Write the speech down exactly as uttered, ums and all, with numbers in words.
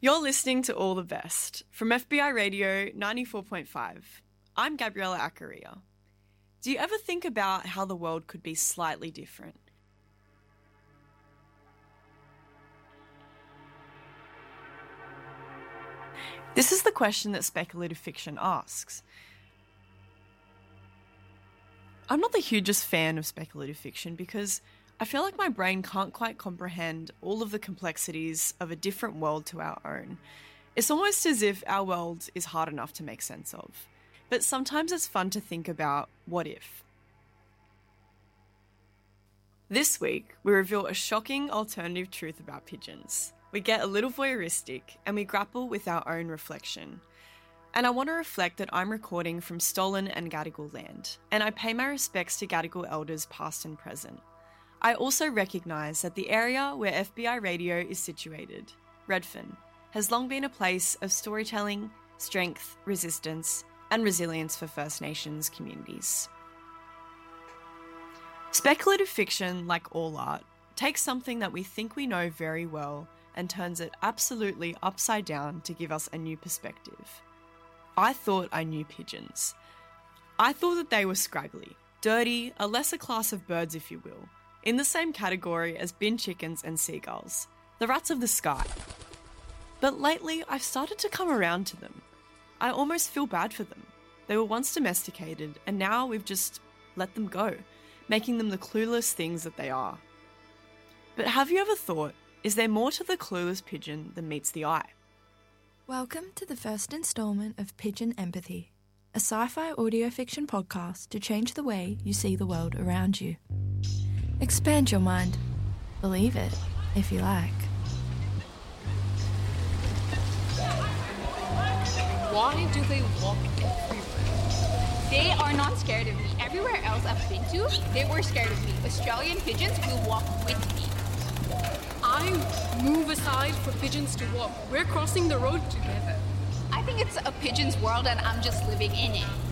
You're listening to All the Best from F B I Radio ninety-four point five. I'm Gabriella Accaria. Do you ever think about how the world could be slightly different? This is the question that speculative fiction asks. I'm not the hugest fan of speculative fiction because I feel like my brain can't quite comprehend all of the complexities of a different world to our own. It's almost as if our world is hard enough to make sense of. But sometimes it's fun to think about what if. This week, we reveal a shocking alternative truth about pigeons. We get a little voyeuristic and we grapple with our own reflection. And I want to reflect that I'm recording from stolen and Gadigal land, and I pay my respects to Gadigal elders past and present. I also recognise that the area where F B I Radio is situated, Redfern, has long been a place of storytelling, strength, resistance, and resilience for First Nations communities. Speculative fiction, like all art, takes something that we think we know very well and turns it absolutely upside down to give us a new perspective. I thought I knew pigeons. I thought that they were scraggly, dirty, a lesser class of birds if you will, in the same category as bin chickens and seagulls, the rats of the sky. But lately, I've started to come around to them. I almost feel bad for them. They were once domesticated, and now we've just let them go, making them the clueless things that they are. But have you ever thought, is there more to the clueless pigeon than meets the eye? Welcome to the first instalment of Pigeon Empathy, a sci-fi audio fiction podcast to change the way you see the world around you. Expand your mind. Believe it, if you like. Why do they walk everywhere? They are not scared of me. Everywhere else I've been to, they were scared of me. Australian pigeons will walk with me. I move aside for pigeons to walk. We're crossing the road together. I think it's a pigeon's world and I'm just living in it.